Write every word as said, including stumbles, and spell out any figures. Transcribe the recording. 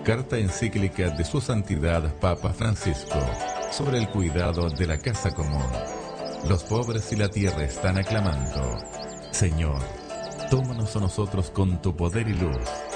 Carta encíclica de Su Santidad Papa Francisco sobre el cuidado de la casa común. Los pobres y la tierra están aclamando: Señor, tómanos a nosotros con tu poder y luz.